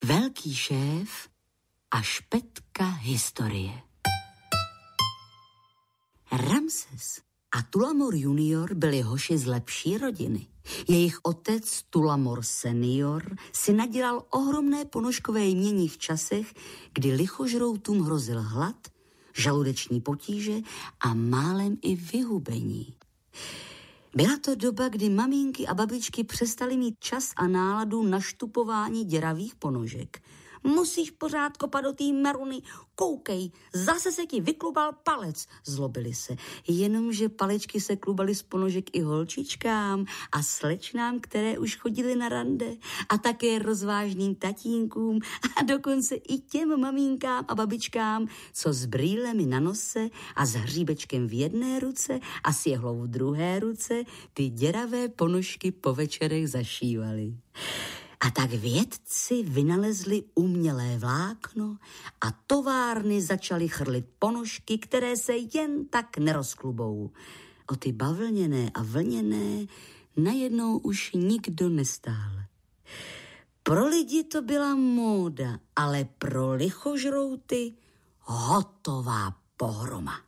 Velký šéf a špetka historie. Ramses a Tulamor junior byli hoši z lepší rodiny. Jejich otec Tulamor senior si nadělal ohromné ponožkové jmění v časech, kdy lichožroutům hrozil hlad, žaludeční potíže a málem i vyhubení. Byla to doba, kdy maminky a babičky přestaly mít čas a náladu na štupování děravých ponožek. Musíš pořád kopat do té meruny, koukej, zase se ti vyklubal palec, zlobili se. Jenomže palečky se klubaly z ponožek i holčičkám a slečnám, které už chodily na rande a také rozvážným tatínkům a dokonce i těm maminkám a babičkám, co s brýlemi na nose a s hříbečkem v jedné ruce a s jehlou v druhé ruce ty děravé ponožky po večerech zašívali. A tak vědci vynalezli umělé vlákno a továrny začaly chrlit ponožky, které se jen tak nerozklubou. O ty bavlněné a vlněné najednou už nikdo nestál. Pro lidi to byla móda, ale pro lichožrouty hotová pohroma.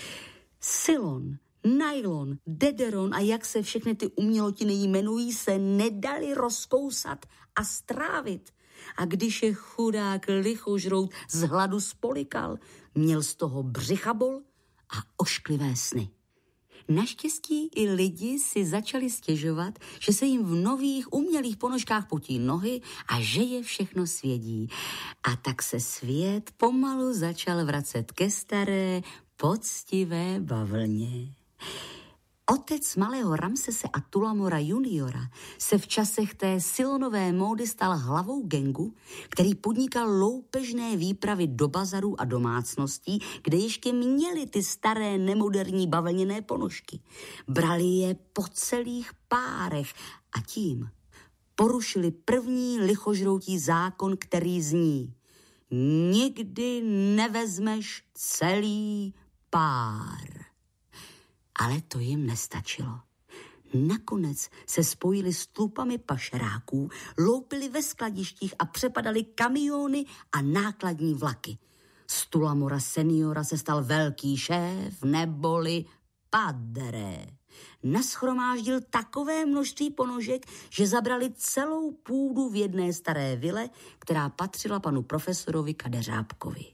Silon, nylon, dederon a jak se všechny ty umělotiny jmenují, se nedali rozkousat a strávit. A když je chudák lichožrout z hladu spolikal, měl z toho břichabol a ošklivé sny. Naštěstí i lidi si začali stěžovat, že se jim v nových umělých ponožkách potí nohy a že je všechno svědí. A tak se svět pomalu začal vracet ke staré, poctivé bavlně. Otec malého Ramsese a Tulamora juniora se v časech té Silonové módy stal hlavou gangu, který podnikal loupežné výpravy do bazarů a domácností, kde ještě měli ty staré nemoderní bavlněné ponožky. Brali je po celých párech a tím porušili první lichožroutí zákon, který zní: nikdy nevezmeš celý pár. Ale to jim nestačilo. Nakonec se spojili s tlupami pašeráků, loupili ve skladištích a přepadali kamiony a nákladní vlaky. Z Tulamora seniora se stal velký šéf, neboli padre. Nashromáždil takové množství ponožek, že zabrali celou půdu v jedné staré vile, která patřila panu profesorovi Kadeřábkovi.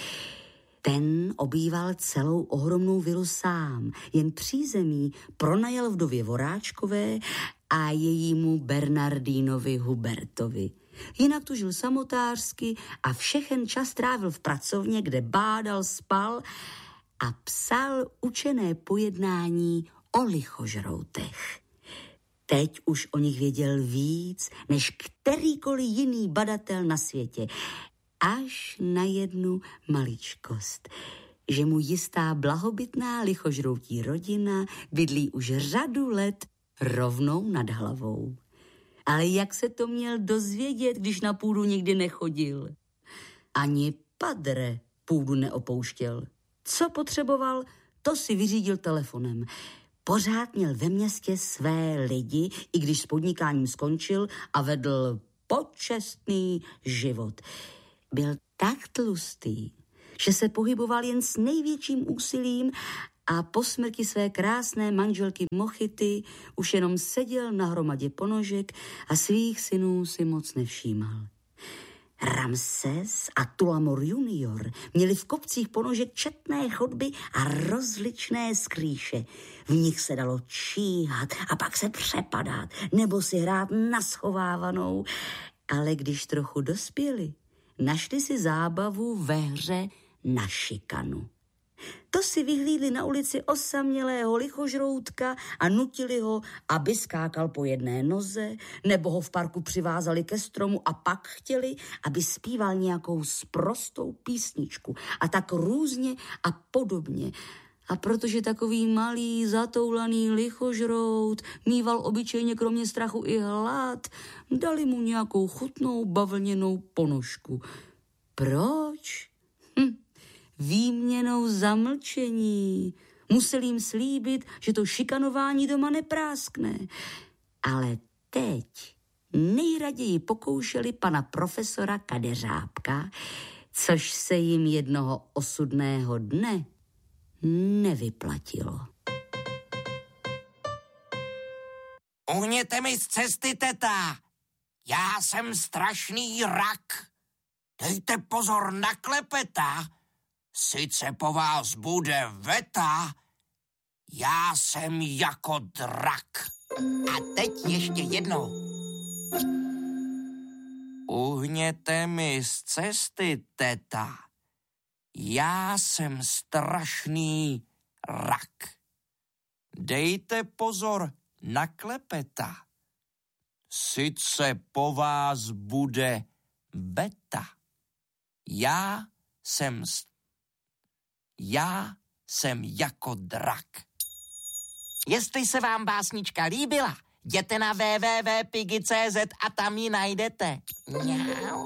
Ten obýval celou ohromnou vilu sám, jen přízemí pronajal vdově Voráčkové a jejímu Bernardínovi Hubertovi. Jinak tu žil samotářsky a všechen čas trávil v pracovně, kde bádal, spal a psal učené pojednání o lichožroutech. Teď už o nich věděl víc, než kterýkoliv jiný badatel na světě. Až na jednu maličkost, že mu jistá blahobytná lichožroutí rodina bydlí už řadu let rovnou nad hlavou. Ale jak se to měl dozvědět, když na půdu nikdy nechodil? Ani padre půdu neopouštěl. Co potřeboval, to si vyřídil telefonem. Pořád měl ve městě své lidi, i když s podnikáním skončil a vedl počestný život. Byl tak tlustý, že se pohyboval jen s největším úsilím a po smrti své krásné manželky Mochity už jenom seděl na hromadě ponožek a svých synů si moc nevšímal. Ramses a Tulamor junior měli v kopcích ponožek četné chodby a rozličné skrýše. V nich se dalo číhat a pak se přepadat nebo si hrát na schovávanou. Ale když trochu dospěli, našli si zábavu ve hře na šikanu. To si vyhlídli na ulici osamělého lichožroutka a nutili ho, aby skákal po jedné noze, nebo ho v parku přivázali ke stromu a pak chtěli, aby zpíval nějakou sprostou písničku a tak různě a podobně. A protože takový malý, zatoulaný lichožrout mýval obyčejně kromě strachu i hlad, dali mu nějakou chutnou bavlněnou ponožku. Proč? Výměnou za mlčení. Musel jim slíbit, že to šikanování doma nepráskne. Ale teď nejraději pokoušeli pana profesora Kadeřábka, což se jim jednoho osudného dne nevyplatilo. Uhněte mi z cesty, teta. Já jsem strašný rak. Dejte pozor na klepeta. Sice po vás bude veta, já jsem jako drak. A teď ještě jednou. Uhněte mi z cesty, teta. Já jsem strašný rak. Dejte pozor na klepeta. Sice po vás bude beta. Já jsem jako drak. Jestli se vám básnička líbila, jděte na www.pigi.cz a tam ji najdete. Mňau.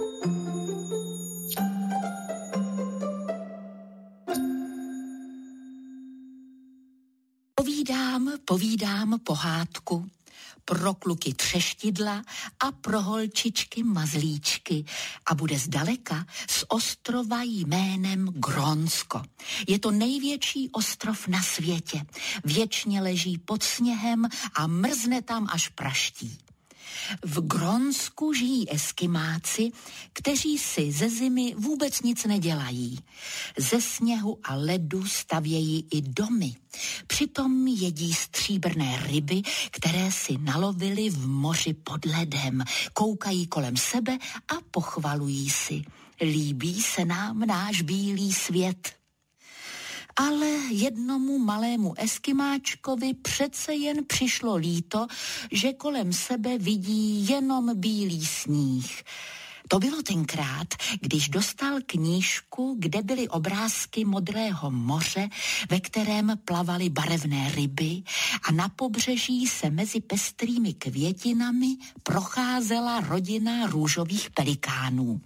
Povídám pohádku pro kluky třeštidla a pro holčičky mazlíčky a bude zdaleka z ostrova jménem Grónsko. Je to největší ostrov na světě. Věčně leží pod sněhem a mrzne tam až praští. V Grónsku žijí Eskimáci, kteří si ze zimy vůbec nic nedělají. Ze sněhu a ledu stavějí i domy. Přitom jedí stříbrné ryby, které si nalovili v moři pod ledem. Koukají kolem sebe a pochvalují si. Líbí se nám náš bílý svět. Ale jednomu malému Eskimáčkovi přece jen přišlo líto, že kolem sebe vidí jenom bílý sníh. To bylo tenkrát, když dostal knížku, kde byly obrázky modrého moře, ve kterém plavaly barevné ryby a na pobřeží se mezi pestrými květinami procházela rodina růžových pelikánů.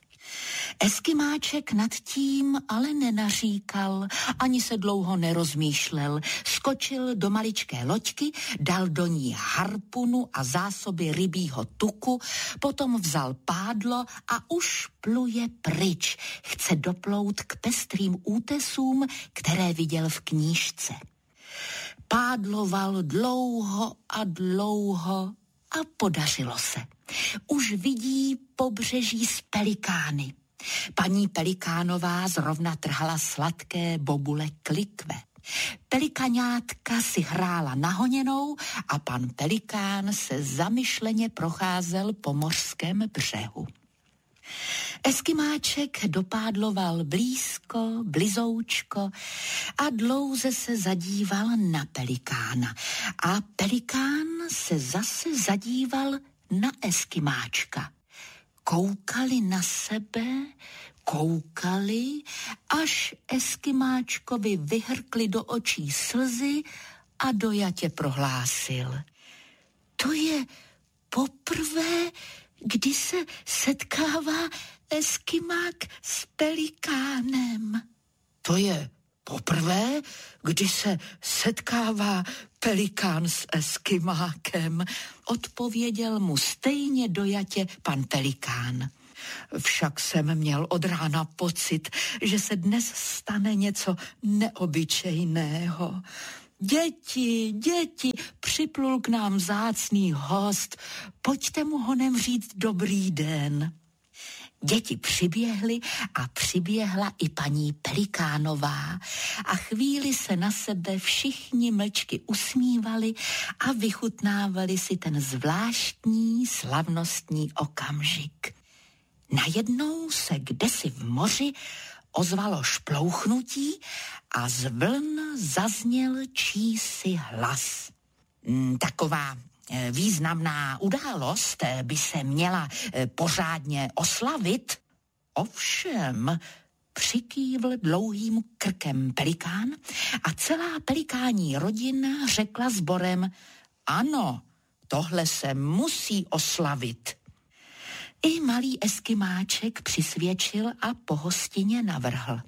Eskimáček nad tím ale nenaříkal, ani se dlouho nerozmýšlel. Skočil do maličké loďky, dal do ní harpunu a zásoby rybího tuku, potom vzal pádlo a už pluje pryč. Chce doplout k pestrým útesům, které viděl v knížce. Pádloval dlouho a dlouho a podařilo se. Už vidí pobřeží s pelikány. Paní Pelikánová zrovna trhala sladké bobule klikve. Pelikaňátka si hrála nahoněnou a pan Pelikán se zamyšleně procházel po mořském břehu. Eskimáček dopádloval blízko, blizoučko a dlouze se zadíval na Pelikána. A Pelikán se zase zadíval na Eskimáčka. Koukali na sebe, koukali, až Eskimáčkovi vyhrkli do očí slzy a dojatě prohlásil. To je poprvé, kdy se setkává Eskimák s Pelikánem. To je poprvé, kdy se setkává Pelikán s Eskimákem, odpověděl mu stejně dojatě pan Pelikán. Však jsem měl od rána pocit, že se dnes stane něco neobyčejného. Děti, připlul k nám vzácný host, pojďte mu honem říct dobrý den. Děti přiběhly a přiběhla i paní Pelikánová a chvíli se na sebe všichni mlčky usmívali a vychutnávali si ten zvláštní slavnostní okamžik. Najednou se kdesi v moři ozvalo šplouchnutí a z vln zazněl čísi hlas. Taková významná událost by se měla pořádně oslavit. Ovšem, přikývl dlouhým krkem Pelikán a celá pelikání rodina řekla sborem: ano, tohle se musí oslavit. I malý Eskimáček přisvědčil a po hostině navrhl: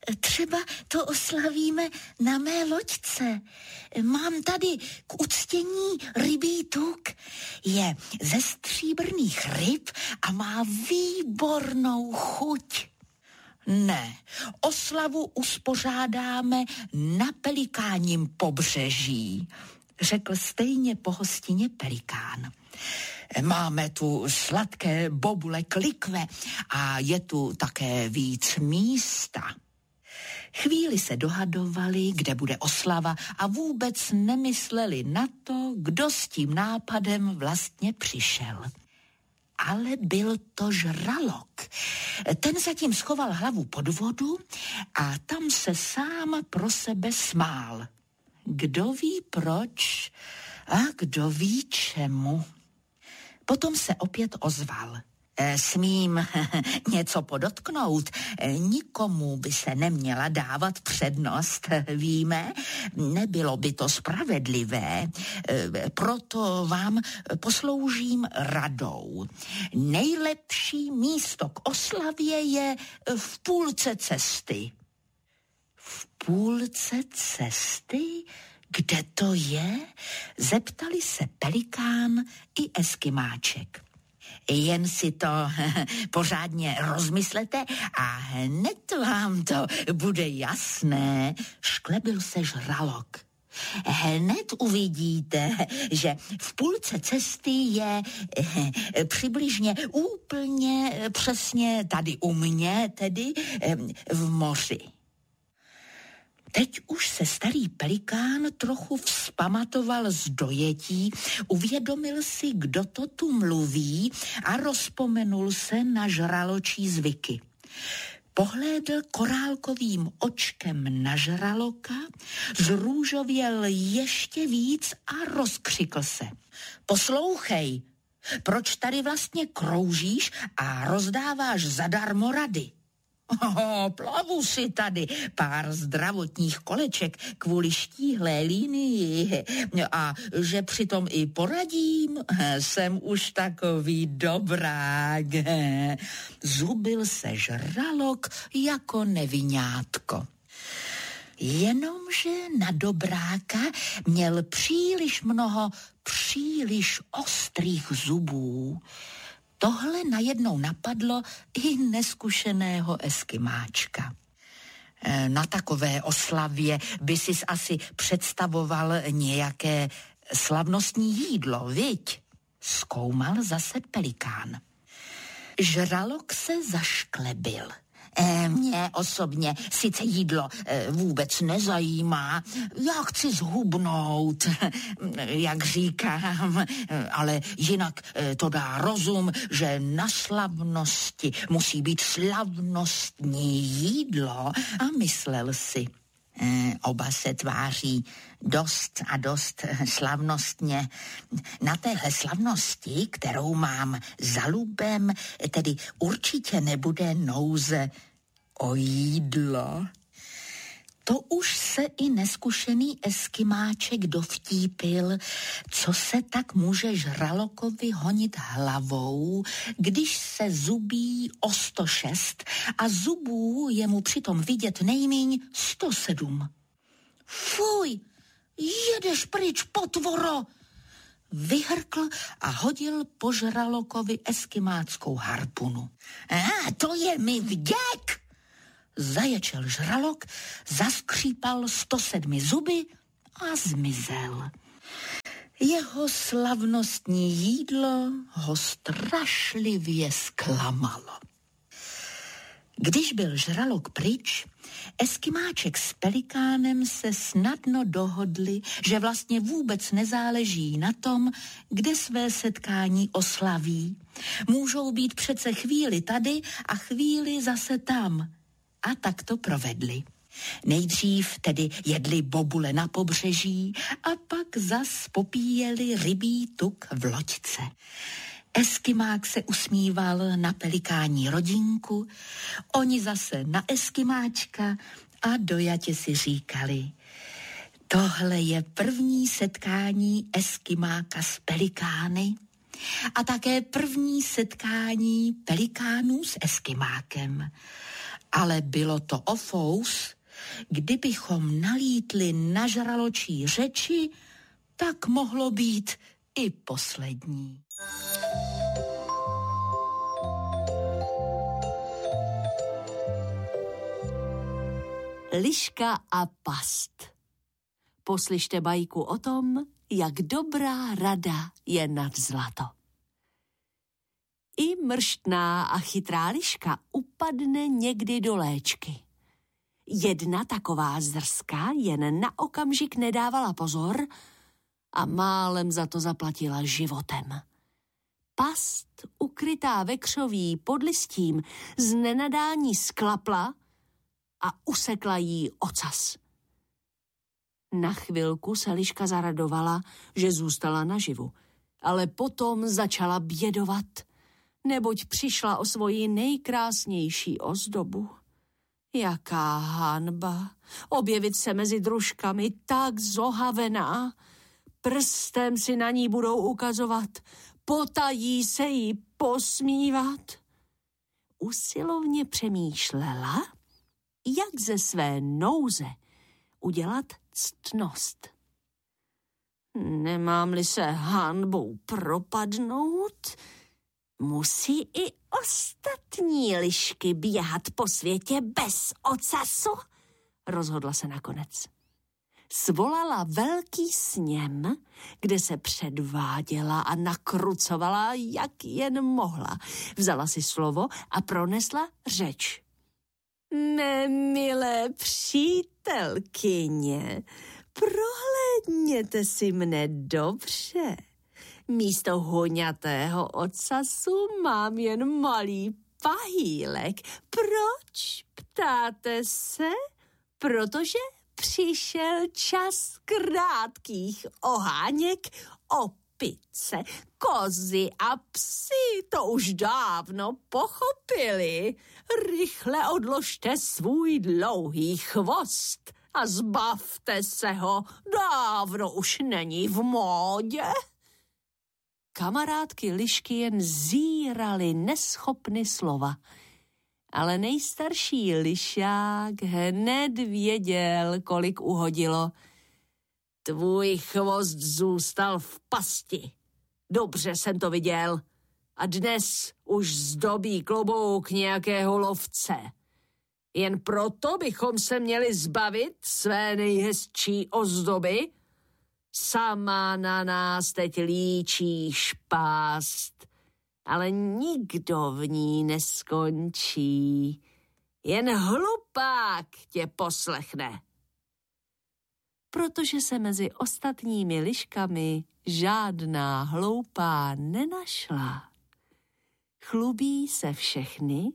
Třeba to oslavíme na mé loďce. Mám tady k uctění rybí tuk. Je ze stříbrných ryb a má výbornou chuť. Ne, oslavu uspořádáme na Pelikáním pobřeží, řekl stejně po hostině Pelikán. Máme tu sladké bobule klikve a je tu také víc místa. Chvíli se dohadovali, kde bude oslava a vůbec nemysleli na to, kdo s tím nápadem vlastně přišel. Ale byl to žralok. Ten zatím schoval hlavu pod vodu a tam se sám pro sebe smál. Kdo ví proč a kdo ví čemu. Potom se opět ozval. Smím něco podotknout, nikomu by se neměla dávat přednost, víme, nebylo by to spravedlivé, proto vám posloužím radou. Nejlepší místo k oslavě je v půlce cesty. V půlce cesty? Kde to je? Zeptali se Pelikán i Eskimáček. Jen si to pořádně rozmyslete a hned vám to bude jasné, šklebil se žralok. Hned uvidíte, že v půlce cesty je přibližně úplně přesně tady u mě, tedy v moři. Teď už se starý Pelikán trochu vzpamatoval z dojetí, uvědomil si, kdo to tu mluví a rozpomenul se na žraločí zvyky. Pohlédl korálkovým očkem na žraloka, zrůžověl ještě víc a rozkřikl se. Poslouchej, proč tady vlastně kroužíš a rozdáváš zadarmo rady? Plavu si tady pár zdravotních koleček kvůli štíhlé linii a že přitom i poradím, jsem už takový dobrák. Zubil se žralok jako neviňátko. Jenomže na dobráka měl příliš mnoho příliš ostrých zubů. Tohle najednou napadlo i neskušeného Eskimáčka. Na takové oslavě by sis asi představoval nějaké slavnostní jídlo, viď? Zkoumal zase Pelikán. Žralok se zašklebil. Mě osobně sice jídlo vůbec nezajímá, já chci zhubnout, jak říkám, ale jinak to dá rozum, že na slavnosti musí být slavnostní jídlo a myslel si. Oba se tváří dost a dost slavnostně. Na téhle slavnosti, kterou mám za lubem, tedy určitě nebude nouze o jídlo. To už se i neskušený Eskimáček dovtípil, co se tak může žralokovi honit hlavou, když se zubí o 106 a zubů je mu přitom vidět nejmíň 107. Fuj, jedeš pryč, potvoro! Vyhrkl a hodil po žralokovi eskimáckou harpunu. To je mi vděk! Zaječel žralok, zaskřípal 107 zuby a zmizel. Jeho slavnostní jídlo ho strašlivě zklamalo. Když byl žralok pryč, Eskimáček s Pelikánem se snadno dohodli, že vlastně vůbec nezáleží na tom, kde své setkání oslaví. Můžou být přece chvíli tady a chvíli zase tam. A tak to provedli. Nejdřív tedy jedli bobule na pobřeží a pak zas popíjeli rybí tuk v loďce. Eskimák se usmíval na pelikání rodinku, oni zase na Eskimáčka a dojatě si říkali: tohle je první setkání Eskimáka s pelikány a také první setkání pelikánů s Eskimákem. Ale bylo to o fous, kdybychom nalítli na žraločí řeči, tak mohlo být i poslední. Liška a past. Poslyšte bajku o tom, jak dobrá rada je nad zlato. I mrštná a chytrá liška upadne někdy do léčky. Jedna taková zdrská jen na okamžik nedávala pozor a málem za to zaplatila životem. Past, ukrytá ve křoví pod listím, z nenadání sklapla a usekla jí ocas. Na chvilku se liška zaradovala, že zůstala naživu, ale potom začala bědovat, neboť přišla o svoji nejkrásnější ozdobu. Jaká hanba, objevit se mezi družkami tak zohavená. Prstem si na ní budou ukazovat, potají se jí posmívat. Usilovně přemýšlela, jak ze své nouze udělat ctnost. Nemám-li se hanbou propadnout, musí i ostatní lišky běhat po světě bez ocasu, rozhodla se nakonec. Svolala velký sněm, kde se předváděla a nakrucovala, jak jen mohla. Vzala si slovo a pronesla řeč. Mé milé přítelkyně, prohlédněte si mne dobře. Místo hoňatého ocasu mám jen malý pahýlek. Proč, ptáte se? Protože přišel čas krátkých oháněk. Opice, kozy a psi to už dávno pochopili. Rychle odložte svůj dlouhý chvost a zbavte se ho, dávno už není v módě. Kamarádky lišky jen zírali neschopny slova, ale nejstarší lišák hned věděl, kolik uhodilo. Tvůj chvost zůstal v pasti. Dobře jsem to viděl. A dnes už zdobí klobouk nějakého lovce. Jen proto bychom se měli zbavit své nejhezčí ozdoby. Sama na nás teď líčíš pást, ale nikdo v ní neskončí. Jen hlupák tě poslechne. Protože se mezi ostatními liškami žádná hloupá nenašla. Chlubí se všechny,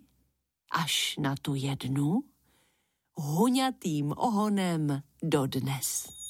až na tu jednu, huňatým ohonem dodnes.